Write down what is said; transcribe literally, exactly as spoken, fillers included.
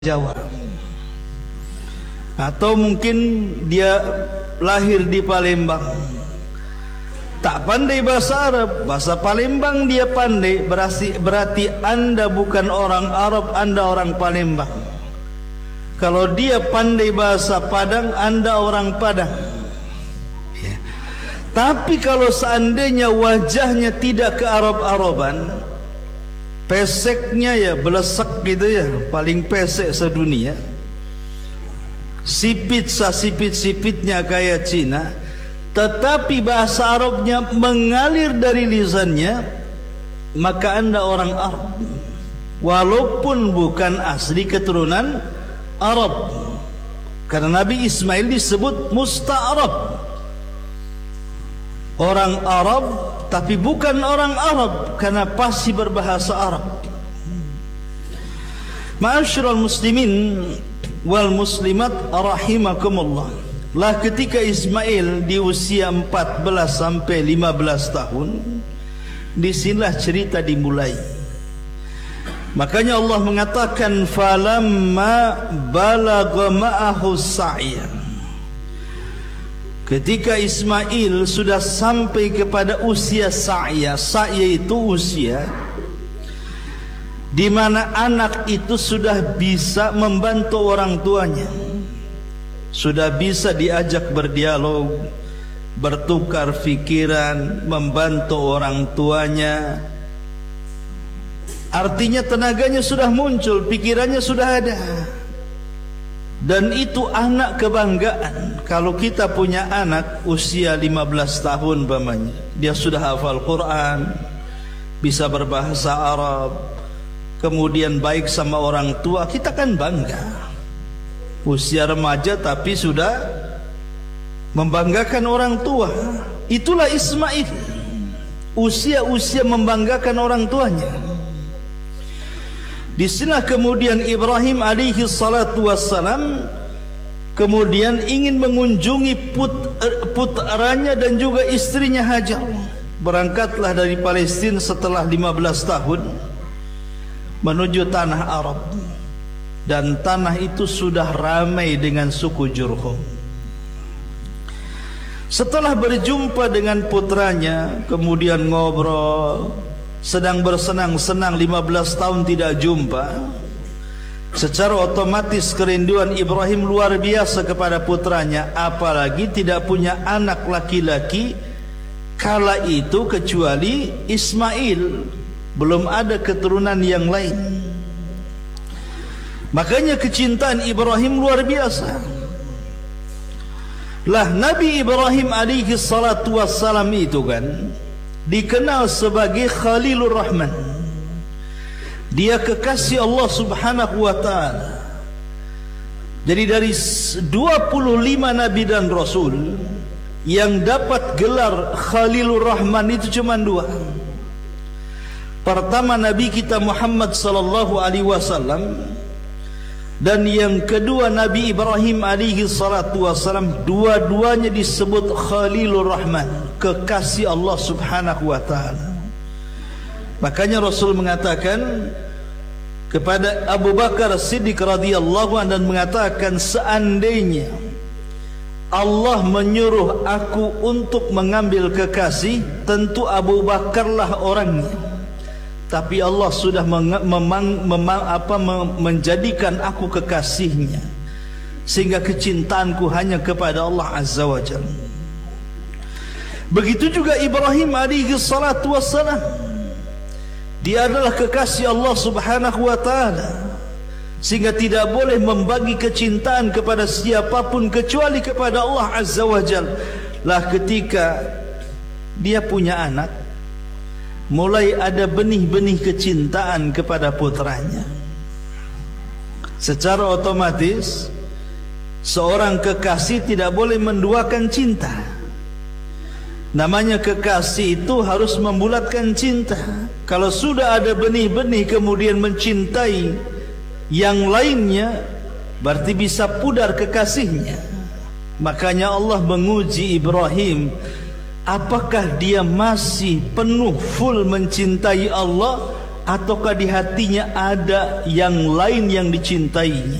Jawa, atau mungkin dia lahir di Palembang, tak pandai bahasa Arab, bahasa Palembang dia pandai, berarti, berarti anda bukan orang Arab, anda orang Palembang. Kalau dia pandai bahasa Padang, anda orang Padang ya. Tapi kalau seandainya wajahnya tidak ke Arab-Araban, peseknya ya belesak gitu ya, paling pesek sedunia, sipit sipit-sipitnya kayak Cina, tetapi bahasa Arabnya mengalir dari lisannya, maka anda orang Arab walaupun bukan asli keturunan Arab. Karena Nabi Ismail disebut musta'arab, orang Arab tapi bukan orang Arab karena pasti berbahasa Arab. Ma'asyiral muslimin wal muslimat rahimakumullah. Lah ketika Ismail di usia empat belas sampai lima belas tahun, disinilah cerita dimulai. Makanya Allah mengatakan falamma balagha ma'ahu sa'ya. Ketika Ismail sudah sampai kepada usia sa'ya, sa'ya itu usia di mana anak itu sudah bisa membantu orang tuanya, sudah bisa diajak berdialog, bertukar pikiran, membantu orang tuanya. Artinya tenaganya sudah muncul, pikirannya sudah ada. Dan itu anak kebanggaan. Kalau kita punya anak usia lima belas tahun umpamanya, dia sudah hafal Quran, bisa berbahasa Arab, kemudian baik sama orang tua, kita kan bangga. Usia remaja tapi sudah membanggakan orang tua. Itulah Ismail, usia-usia membanggakan orang tuanya. Di sini kemudian Ibrahim alaihi salatu wassalam kemudian ingin mengunjungi put, putranya dan juga istrinya Hajar. Berangkatlah dari Palestina setelah lima belas tahun menuju tanah Arab, dan tanah itu sudah ramai dengan suku Jurhum. Setelah berjumpa dengan putranya, kemudian ngobrol, sedang bersenang-senang, lima belas tahun tidak jumpa, secara otomatis kerinduan Ibrahim luar biasa kepada putranya, apalagi tidak punya anak laki-laki kala itu kecuali Ismail, belum ada keturunan yang lain. Makanya kecintaan Ibrahim luar biasa. Lah Nabi Ibrahim alaihi salatu wassalam itu kan dikenal sebagai Khalilur Rahman. Dia kekasih Allah subhanahu wa ta'ala. Jadi dari dua puluh lima nabi dan rasul, yang dapat gelar Khalilur Rahman itu cuma dua. Pertama Nabi kita Muhammad sallallahu alaihi wasallam, dan yang kedua Nabi Ibrahim alaihi salatu wasallam. Dua-duanya disebut Khalilur Rahman, kekasih Allah subhanahu wa ta'ala. Makanya Rasul mengatakan kepada Abu Bakar Siddiq radhiyallahu anhu dan mengatakan, seandainya Allah menyuruh aku untuk mengambil kekasih, tentu Abu Bakarlah orangnya. Tapi Allah sudah memang, memang, apa, menjadikan aku kekasihnya, sehingga kecintaanku hanya kepada Allah azza wa jalla. Begitu juga Ibrahim alaihi salatu wassalam. Dia adalah kekasih Allah subhanahu wa ta'ala, sehingga tidak boleh membagi kecintaan kepada siapapun kecuali kepada Allah azza wa jalla. Lah ketika dia punya anak, mulai ada benih-benih kecintaan kepada putranya. Secara otomatis seorang kekasih tidak boleh menduakan cinta. Namanya kekasih itu harus membulatkan cinta. Kalau sudah ada benih-benih kemudian mencintai yang lainnya, berarti bisa pudar kekasihnya. Makanya Allah menguji Ibrahim, apakah dia masih penuh full mencintai Allah ataukah di hatinya ada yang lain yang dicintainya?